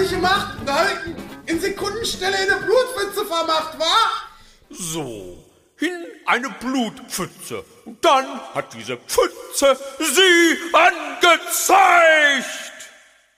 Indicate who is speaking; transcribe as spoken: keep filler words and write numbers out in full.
Speaker 1: unheimliche Macht Nalken in Sekundenstelle in eine Blutpfütze vermacht, wa?
Speaker 2: So, in eine Blutpfütze. Und dann hat diese Pfütze sie angezeigt.